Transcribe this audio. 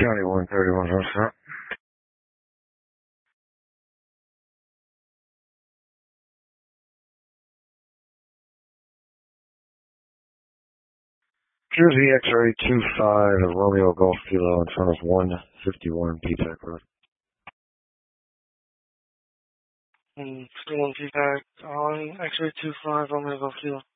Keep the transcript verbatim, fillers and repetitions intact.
County one thirty-one, sir. Jersey X-ray two five of Romeo Golf Kilo in front of one fifty-one P-Tech Road. Mm, fifty-one P-Tech on X-ray two five Romeo Golf Kilo.